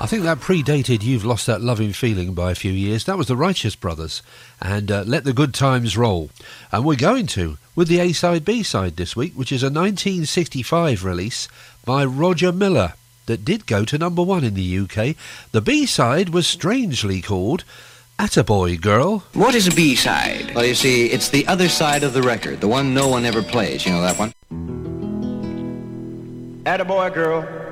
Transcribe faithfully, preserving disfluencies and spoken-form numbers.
I think that predated You've Lost That Loving Feeling by a few years. That was the Righteous Brothers and uh, Let the Good Times Roll. And we're going to with the A-side B-side this week, which is a nineteen sixty-five release by Roger Miller that did go to number one in the U K. The B-side was strangely called Attaboy Girl. What is a B-side? Well, you see, it's the other side of the record, the one no one ever plays. You know that one? Attaboy Girl.